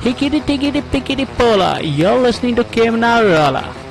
Hickety tickety pickety pola, you're listening to Kim Narala.